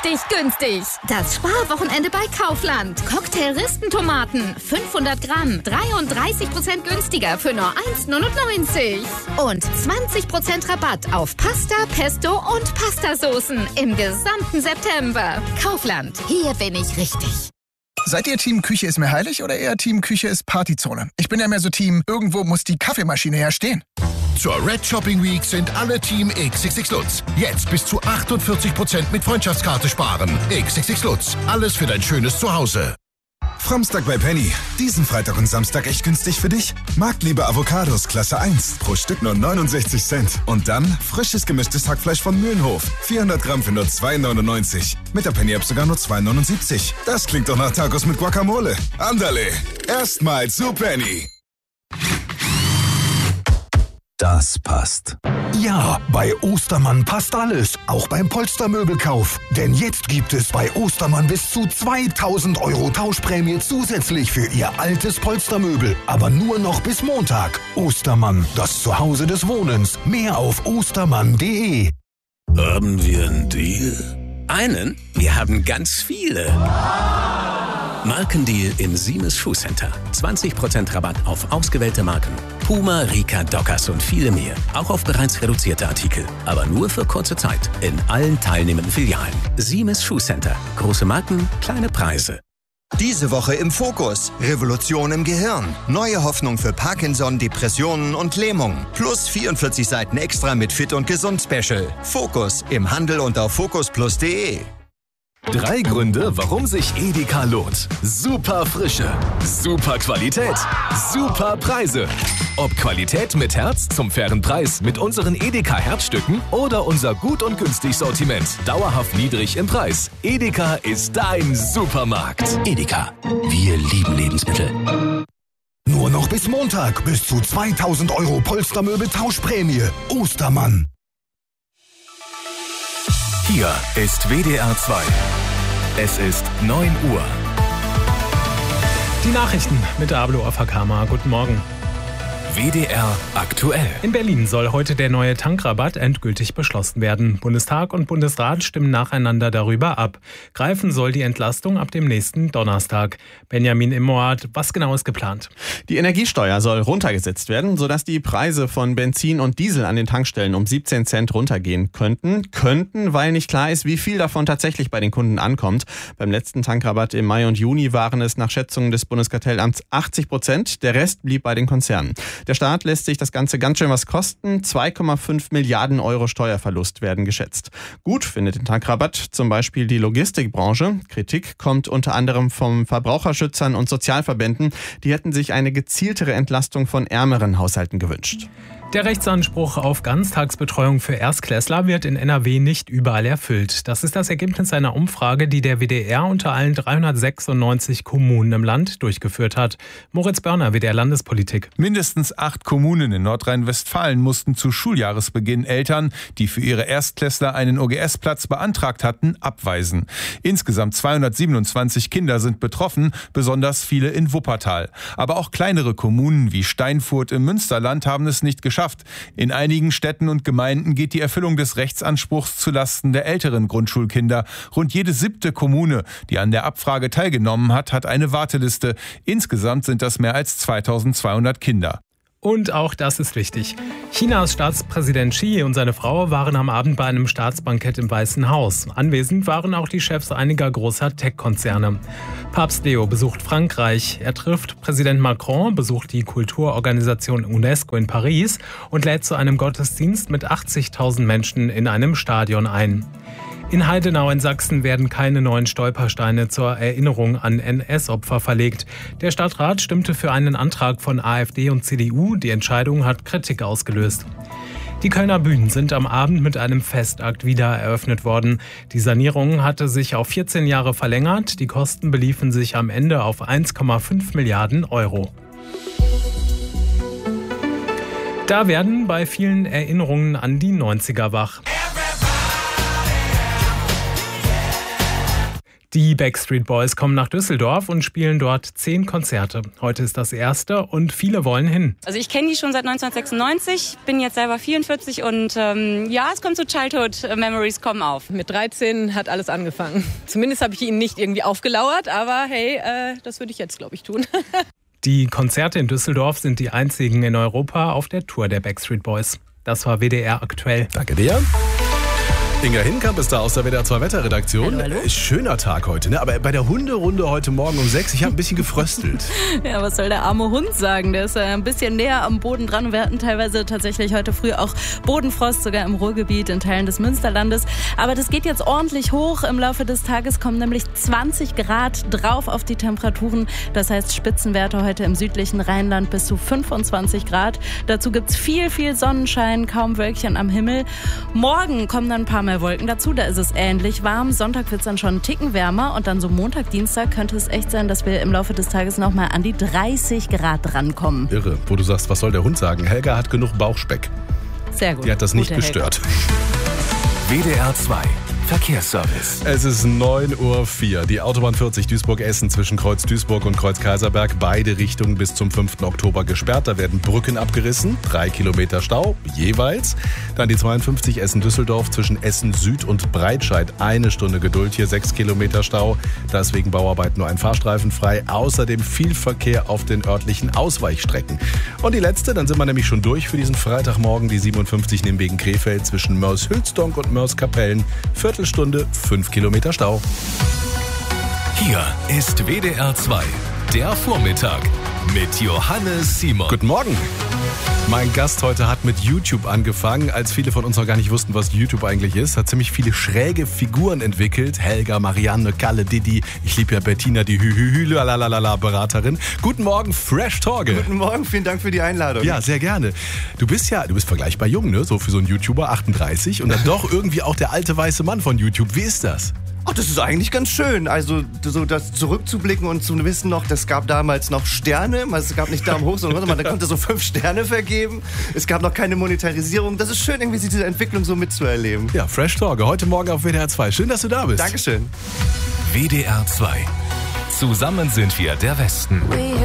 richtig günstig. Das Sparwochenende bei Kaufland. Cocktail-Ristentomaten, 500 Gramm, 33% günstiger für nur 1,99. Und 20% Rabatt auf Pasta, Pesto und Pastasoßen im gesamten September. Kaufland, hier bin ich richtig. Seid ihr Team Küche ist mir heilig oder eher Team Küche ist Partyzone? Ich bin ja mehr so Team, irgendwo muss die Kaffeemaschine ja stehen. Zur Red Shopping Week sind alle Team XXX Lutz. Jetzt bis zu 48% mit Freundschaftskarte sparen. XXX Lutz, alles für dein schönes Zuhause. Framstag bei Penny. Diesen Freitag und Samstag echt günstig für dich? Marktliebe Avocados Klasse 1. Pro Stück nur 69 Cent. Und dann frisches gemischtes Hackfleisch von Mühlenhof. 400 Gramm für nur 2,99. Mit der Penny-App sogar nur 2,79. Das klingt doch nach Tacos mit Guacamole. Andale, erstmal zu Penny. Das passt. Ja, bei Ostermann passt alles, auch beim Polstermöbelkauf. Denn jetzt gibt es bei Ostermann bis zu 2.000 € Tauschprämie zusätzlich für Ihr altes Polstermöbel. Aber nur noch bis Montag. Ostermann, das Zuhause des Wohnens. Mehr auf ostermann.de. Haben wir einen Deal? Einen? Wir haben ganz viele. Markendeal im Siemens Schuhcenter. 20% Rabatt auf ausgewählte Marken. Puma, Rika, Dockers und viele mehr. Auch auf bereits reduzierte Artikel. Aber nur für kurze Zeit. In allen teilnehmenden Filialen. Siemens Schuhcenter. Große Marken, kleine Preise. Diese Woche im Fokus. Revolution im Gehirn. Neue Hoffnung für Parkinson, Depressionen und Lähmung. Plus 44 Seiten extra mit Fit und Gesund Special. Fokus im Handel und auf focusplus.de. 3 Gründe, warum sich Edeka lohnt. Super Frische, super Qualität, super Preise. Ob Qualität mit Herz zum fairen Preis mit unseren Edeka Herzstücken oder unser gut und günstig Sortiment, dauerhaft niedrig im Preis. Edeka ist dein Supermarkt. Edeka, wir lieben Lebensmittel. Nur noch bis Montag bis zu 2.000 € Polstermöbel Tauschprämie. Ostermann. Hier ist WDR 2. Es ist 9 Uhr. Die Nachrichten mit Ablo Afakama. Guten Morgen. WDR aktuell. In Berlin soll heute der neue Tankrabatt endgültig beschlossen werden. Bundestag und Bundesrat stimmen nacheinander darüber ab. Greifen soll die Entlastung ab dem nächsten Donnerstag. Benjamin Immoat, was genau ist geplant? Die Energiesteuer soll runtergesetzt werden, sodass die Preise von Benzin und Diesel an den Tankstellen um 17 Cent runtergehen könnten, weil nicht klar ist, wie viel davon tatsächlich bei den Kunden ankommt. Beim letzten Tankrabatt im Mai und Juni waren es nach Schätzungen des Bundeskartellamts 80%. Der Rest blieb bei den Konzernen. Der Staat lässt sich das Ganze ganz schön was kosten. 2,5 Milliarden € Steuerverlust werden geschätzt. Gut findet den Tankrabatt zum Beispiel die Logistikbranche. Kritik kommt unter anderem von Verbraucherschützern und Sozialverbänden. Die hätten sich eine gezieltere Entlastung von ärmeren Haushalten gewünscht. Der Rechtsanspruch auf Ganztagsbetreuung für Erstklässler wird in NRW nicht überall erfüllt. Das ist das Ergebnis einer Umfrage, die der WDR unter allen 396 Kommunen im Land durchgeführt hat. Moritz Börner, WDR Landespolitik. Mindestens 8 Kommunen in Nordrhein-Westfalen mussten zu Schuljahresbeginn Eltern, die für ihre Erstklässler einen OGS-Platz beantragt hatten, abweisen. Insgesamt 227 Kinder sind betroffen, besonders viele in Wuppertal. Aber auch kleinere Kommunen wie Steinfurt im Münsterland haben es nicht geschafft. In einigen Städten und Gemeinden geht die Erfüllung des Rechtsanspruchs zulasten der älteren Grundschulkinder. Rund jede 7. Kommune, die an der Abfrage teilgenommen hat, hat eine Warteliste. Insgesamt sind das mehr als 2200 Kinder. Und auch das ist wichtig. Chinas Staatspräsident Xi und seine Frau waren am Abend bei einem Staatsbankett im Weißen Haus. Anwesend waren auch die Chefs einiger großer Tech-Konzerne. Papst Leo besucht Frankreich. Er trifft Präsident Macron, besucht die Kulturorganisation UNESCO in Paris und lädt zu einem Gottesdienst mit 80.000 Menschen in einem Stadion ein. In Heidenau in Sachsen werden keine neuen Stolpersteine zur Erinnerung an NS-Opfer verlegt. Der Stadtrat stimmte für einen Antrag von AfD und CDU. Die Entscheidung hat Kritik ausgelöst. Die Kölner Bühnen sind am Abend mit einem Festakt wieder eröffnet worden. Die Sanierung hatte sich auf 14 Jahre verlängert. Die Kosten beliefen sich am Ende auf 1,5 Milliarden €. Da werden bei vielen Erinnerungen an die 90er wach. Die Backstreet Boys kommen nach Düsseldorf und spielen dort 10 Konzerte. Heute ist das erste und viele wollen hin. Also ich kenne die schon seit 1996, bin jetzt selber 44 und es kommt zu Childhood Memories kommen auf. Mit 13 hat alles angefangen. Zumindest habe ich ihnen nicht irgendwie aufgelauert, aber hey, das würde ich jetzt, glaube ich, tun. Die Konzerte in Düsseldorf sind die einzigen in Europa auf der Tour der Backstreet Boys. Das war WDR aktuell. Danke dir. Inga Hinkamp ist da aus der WDR 2 Wetterredaktion. Hallo. Schöner Tag heute, ne? Aber bei der Hunderunde heute Morgen um 6, ich habe ein bisschen gefröstelt. Ja, was soll der arme Hund sagen? Der ist ein bisschen näher am Boden dran. Wir hatten teilweise tatsächlich heute früh auch Bodenfrost, sogar im Ruhrgebiet, in Teilen des Münsterlandes. Aber das geht jetzt ordentlich hoch. Im Laufe des Tages kommen nämlich 20 Grad drauf auf die Temperaturen. Das heißt Spitzenwerte heute im südlichen Rheinland bis zu 25 Grad. Dazu gibt's viel, viel Sonnenschein, kaum Wölkchen am Himmel. Morgen kommen dann ein paar mehr Wolken dazu, da ist es ähnlich warm. Sonntag wird es dann schon einen Ticken wärmer und dann so Montag, Dienstag könnte es echt sein, dass wir im Laufe des Tages nochmal an die 30 Grad rankommen. Irre, wo du sagst, was soll der Hund sagen? Helga hat genug Bauchspeck. Sehr gut. Die hat das nicht gestört. WDR 2 Verkehrsservice. Es ist 9:04 Uhr. Die Autobahn 40 Duisburg-Essen zwischen Kreuz Duisburg und Kreuz Kaiserberg. Beide Richtungen bis zum 5. Oktober gesperrt. Da werden Brücken abgerissen. 3 Kilometer Stau jeweils. Dann die 52 Essen-Düsseldorf zwischen Essen Süd und Breitscheid. 1 Stunde Geduld hier, 6 Kilometer Stau. Da ist wegen Bauarbeit nur ein Fahrstreifen frei. Außerdem viel Verkehr auf den örtlichen Ausweichstrecken. Und die letzte, dann sind wir nämlich schon durch für diesen Freitagmorgen. Die 57 Nimwegen Krefeld zwischen Mörs-Hülsdonk und Mörs-Kapellen. Viertelstunde, 5 Kilometer Stau. Hier ist WDR 2, der Vormittag mit Johannes Simon. Guten Morgen. Mein Gast heute hat mit YouTube angefangen, als viele von uns noch gar nicht wussten, was YouTube eigentlich ist. Hat ziemlich viele schräge Figuren entwickelt. Helga, Marianne, Kalle, Didi. Ich liebe ja Bettina, die Beraterin. Guten Morgen, Fresh Torge. Guten Morgen, vielen Dank für die Einladung. Ja, sehr gerne. Du bist vergleichbar jung, ne? So für so einen YouTuber, 38. Und dann doch irgendwie auch der alte weiße Mann von YouTube. Wie ist das? Ach, das ist eigentlich ganz schön. Also so das zurückzublicken und zu wissen noch, das gab damals noch Sterne. Es gab nicht Daumen hoch, sondern man konnte so 5 Sterne vergeben. Es gab noch keine Monetarisierung. Das ist schön, irgendwie diese Entwicklung so mitzuerleben. Ja, Fresh Torge, heute Morgen auf WDR 2. Schön, dass du da bist. Dankeschön. WDR 2. Zusammen sind wir der Westen.